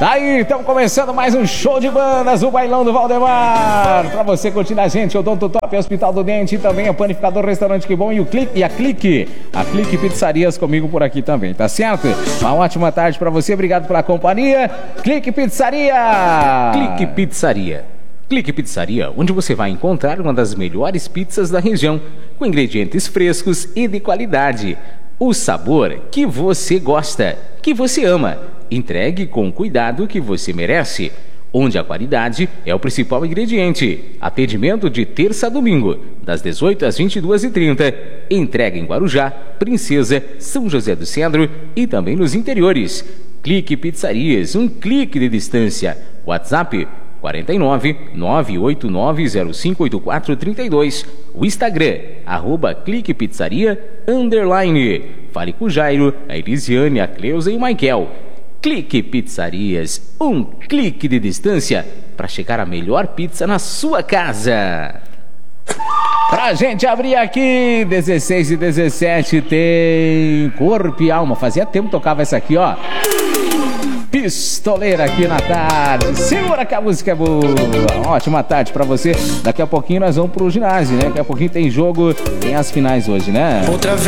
Aí, estamos começando mais um show de bandas, o Bailão do Valdemar. Pra você curtir a gente, o Odonto Top, Hospital do Dente, também o Panificador Restaurante Que Bom e a Clique Pizzarias comigo por aqui também, tá certo? Uma ótima tarde pra você, obrigado pela companhia. Clique Pizzaria. Clique Pizzaria. Clique Pizzaria, onde você vai encontrar uma das melhores pizzas da região, com ingredientes frescos e de qualidade. O sabor que você gosta, que você ama. Entregue com o cuidado que você merece, onde a qualidade é o principal ingrediente. Atendimento de terça a domingo, das 18 às 22h30. Entrega em Guarujá, Princesa, São José do Centro e também nos interiores. Clique Pizzarias, um clique de distância. WhatsApp 49 989058432. O Instagram, @cliquepizzaria_. Fale com o Jairo, a Elisiane, a Cleusa e o Michael. Clique Pizzarias, um clique de distância para chegar a melhor pizza na sua casa. Pra gente abrir aqui, 16h17, tem Corpo e Alma. Fazia tempo que tocava essa aqui, ó. Pistoleira aqui na tarde. Segura que a música é boa. Ótima tarde pra você. Daqui a pouquinho nós vamos pro ginásio, né? Daqui a pouquinho tem jogo, tem as finais hoje, né?